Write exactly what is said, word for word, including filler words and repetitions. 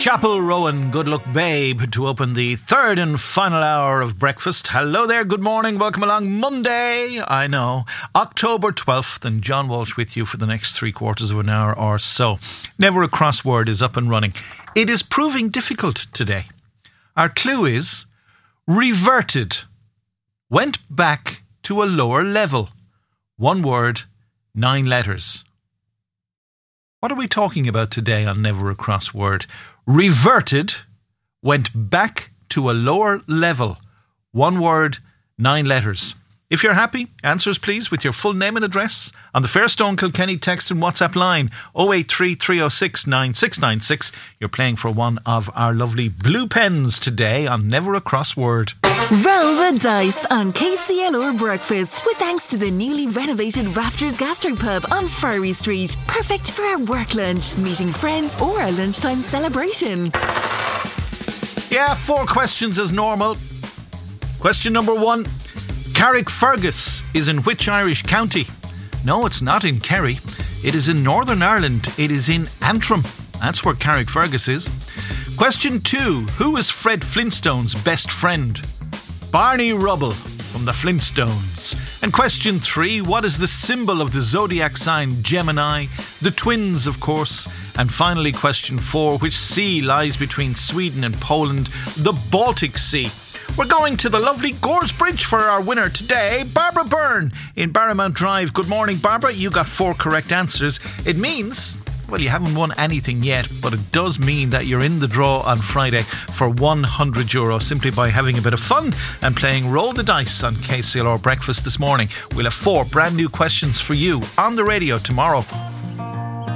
Chapel Rowan, Good Luck Babe, to open the third and final hour of breakfast. Hello there, good morning, welcome along. Monday, I know, October twelfth, and John Walsh with you for the next three quarters of an hour or so. Never a Crossword is up and running. It is proving difficult today. Our clue is reverted, went back to a lower level. One word, nine letters. What are we talking about today on Never a Crossword? Reverted, went back to a lower level. One word, nine letters. If you're happy, answers please with your full name and address on the Fairstone Kilkenny text and WhatsApp line oh eight three, three oh six, nine six nine six. You're playing for one of our lovely blue pens today on Never a Crossword. Roll the dice on K C L R Breakfast with thanks to the newly renovated Rafters Gastropub on Furry Street. Perfect for our work lunch, meeting friends or a lunchtime celebration. Yeah, four questions as normal. Question number one. Carrickfergus is in which Irish county? No, it's not in Kerry. It is in Northern Ireland. It is in Antrim. That's where Carrickfergus is. Question two. Who is Fred Flintstone's best friend? Barney Rubble from the Flintstones. And question three. What is the symbol of the zodiac sign Gemini? The twins, of course. And finally, question four. Which sea lies between Sweden and Poland? The Baltic Sea. We're going to the lovely Gores Bridge for our winner today, Barbara Byrne in Barrowmount Drive. Good morning, Barbara. You got four correct answers. It means, well, you haven't won anything yet, but it does mean that you're in the draw on Friday for one hundred euro simply by having a bit of fun and playing Roll the Dice on K C L R Breakfast this morning. We'll have four brand new questions for you on the radio tomorrow.